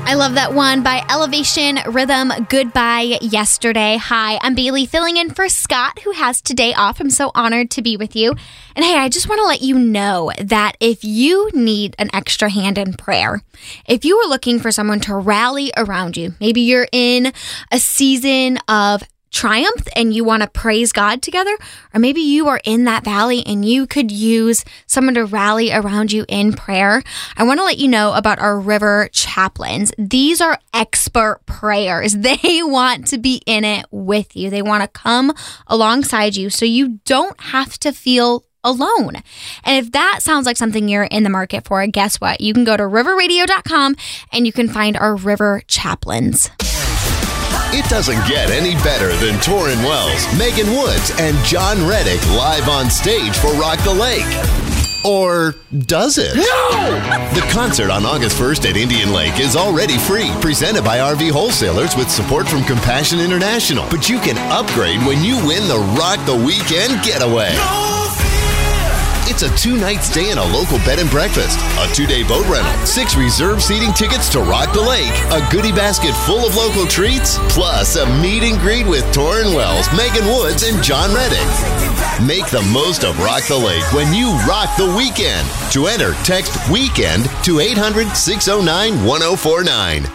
I love that one by Elevation Rhythm, Goodbye Yesterday. Hi, I'm Bailey filling in for Scott, who has today off. I'm so honored to be with you. And hey, I just want to let you know that if you need an extra hand in prayer, if you are looking for someone to rally around you, maybe you're in a season of triumph and you want to praise God together, or maybe you are in that valley and you could use someone to rally around you in prayer, I want to let you know about our River Chaplains. These are expert prayers. They want to be in it with you. They want to come alongside you so you don't have to feel alone. And if that sounds like something you're in the market for, guess what? You can go to riverradio.com and you can find our River Chaplains. It doesn't get any better than Torrin Wells, Megan Woods, and John Reddick live on stage for Rock the Lake. Or does it? No! The concert on August 1st at Indian Lake is already free, presented by RV Wholesalers with support from Compassion International. But you can upgrade when you win the Rock the Weekend Getaway. It's a 2-night stay in a local bed and breakfast, a 2-day boat rental, 6 reserved seating tickets to Rock the Lake, a goodie basket full of local treats, plus a meet and greet with Torrin Wells, Megan Woods, and John Reddick. Make the most of Rock the Lake when you rock the weekend. To enter, text WEEKEND to 800-609-1049.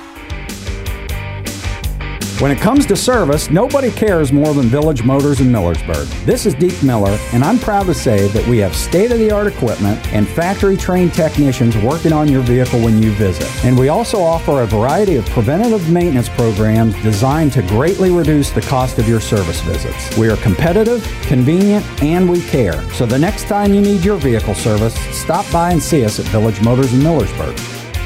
When it comes to service, nobody cares more than Village Motors in Millersburg. This is Deke Miller, and I'm proud to say that we have state-of-the-art equipment and factory-trained technicians working on your vehicle when you visit. And we also offer a variety of preventative maintenance programs designed to greatly reduce the cost of your service visits. We are competitive, convenient, and we care. So the next time you need your vehicle service, stop by and see us at Village Motors in Millersburg.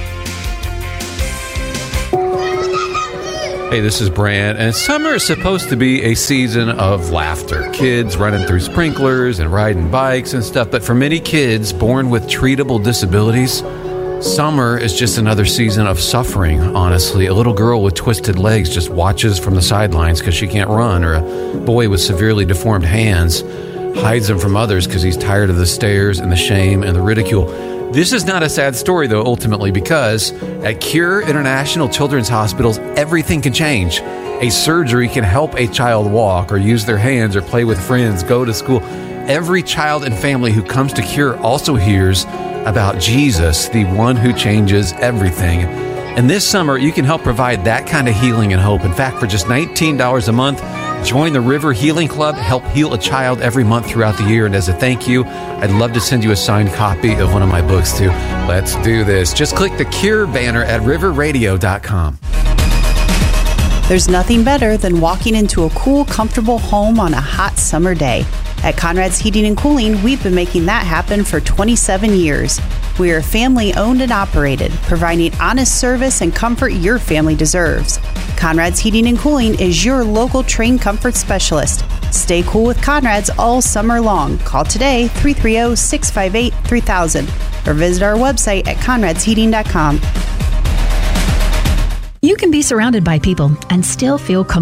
Hey, this is Brant, and summer is supposed to be a season of laughter. Kids running through sprinklers and riding bikes and stuff, but for many kids born with treatable disabilities, summer is just another season of suffering, honestly. A little girl with twisted legs just watches from the sidelines because she can't run, or a boy with severely deformed hands hides them from others because he's tired of the stares and the shame and the ridicule. This is not a sad story, though, ultimately, because at Cure International Children's Hospitals, everything can change. A surgery can help a child walk or use their hands or play with friends, go to school. Every child and family who comes to Cure also hears about Jesus, the one who changes everything. And this summer, you can help provide that kind of healing and hope. In fact, for just $19 a month, join the River Healing Club, help heal a child every month throughout the year. And as a thank you, I'd love to send you a signed copy of one of my books, too. Let's do this. Just click the Cure banner at riverradio.com. There's nothing better than walking into a cool, comfortable home on a hot summer day. At Conrad's Heating and Cooling, we've been making that happen for 27 years. We are family owned and operated, providing honest service and comfort your family deserves. Conrad's Heating and Cooling is your local trained comfort specialist. Stay cool with Conrad's all summer long. Call today, 330-658-3000, or visit our website at conradsheating.com. You can be surrounded by people and still feel comfortable.